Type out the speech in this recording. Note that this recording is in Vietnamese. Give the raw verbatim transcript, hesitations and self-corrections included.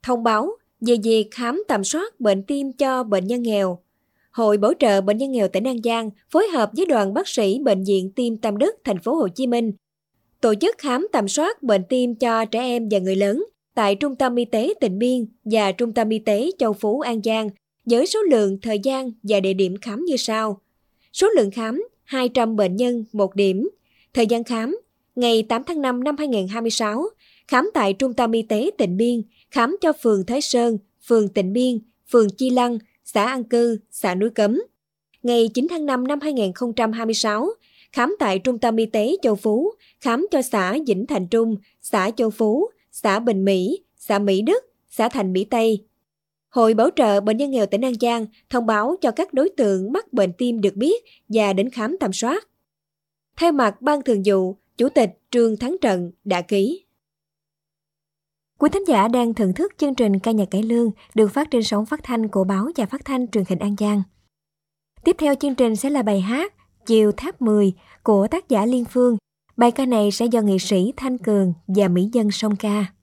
thông báo về việc khám tầm soát bệnh tim cho bệnh nhân nghèo. Hội Bảo trợ Bệnh nhân nghèo tỉnh An Giang phối hợp với đoàn bác sĩ Bệnh viện Tim Tâm Đức thành phố Hồ Chí Minh tổ chức khám tầm soát bệnh tim cho trẻ em và người lớn tại Trung tâm Y tế Tịnh Biên và Trung tâm Y tế Châu Phú An Giang với số lượng, thời gian và địa điểm khám như sau. Số lượng khám hai trăm bệnh nhân một điểm. Thời gian khám ngày tám tháng năm năm hai nghìn không trăm hai mươi sáu, khám tại Trung tâm Y tế Tịnh Biên, khám cho phường Thái Sơn, phường Tịnh Biên, phường Chi Lăng, xã An Cư, xã Núi Cấm. Ngày chín tháng năm năm hai nghìn không trăm hai mươi sáu, khám tại Trung tâm Y tế Châu Phú, khám cho xã Vĩnh Thành Trung, xã Châu Phú, xã Bình Mỹ, xã Mỹ Đức, xã Thành Mỹ Tây. Hội Bảo trợ Bệnh nhân nghèo tỉnh An Giang thông báo cho các đối tượng mắc bệnh tim được biết và đến khám tầm soát. Thay mặt Ban Thường vụ, Chủ tịch Trương Thắng Trận đã ký. Quý thính giả đang thưởng thức chương trình Ca nhạc cải lương được phát trên sóng phát thanh của báo và phát thanh truyền hình An Giang. Tiếp theo chương trình sẽ là bài hát Chiều Tháp mười của tác giả Liên Phương. Bài ca này sẽ do nghệ sĩ Thanh Cường và mỹ nhân song ca.